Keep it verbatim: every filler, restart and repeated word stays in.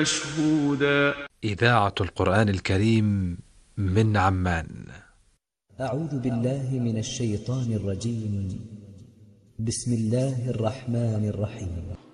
مشهودا. إذاعة القرآن الكريم من عمان. أعوذ بالله من الشيطان الرجيم. بسم الله الرحمن الرحيم.